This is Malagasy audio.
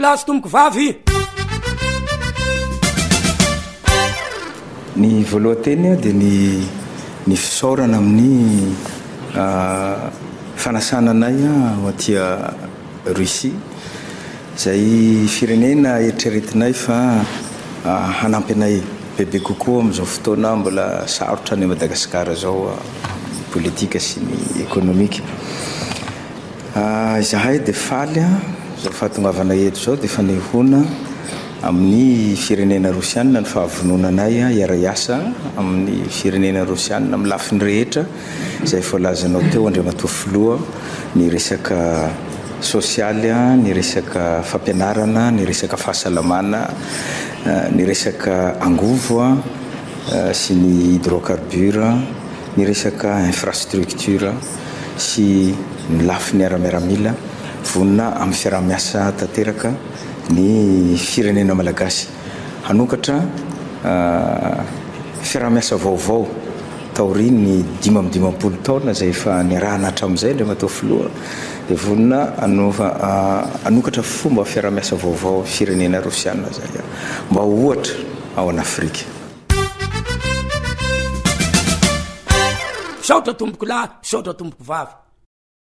lahy sy tomboko vavy. Ny voalohanteny dia ny fisaorana amin'ny fanasananay ao atia Russie zay firenena eritreretinay fa hanampy anay bebe kokoa amin'izao fotoana mbola sarotra ny Madagasikara zao politika sy ny ekonomika. Izahay dia faly zao fahatongavana eto zao dia fanehona amin'ny firenena rosianina ny fahavononanay iara-iasa amin'ny firenena rosianina amin'ny lafiny rehetra izay voalazanao teo andriamatoa filoha, ny resaka sosialy, ny resaka fampianarana, ny resaka fahasalamana, ny resaka angovo sy ny hydrocarbure, ny resaka infrastructure sy ny lafiny ara-miaramila vonona amin'ny fiaraha-miasa tanteraka ny firenena malagasy. Hanokatra fiaraha-miasa vaovao taoriny 5-20 taona zay efa niarahana hatramin'izay andriamatoa filoha dia vonona hanokatra fomba fiaraha-miasa vaovao firenena rosianina zay mba ohatra ao an'Afrika. Saotra tomboko lahy, saotra tomboko vavy.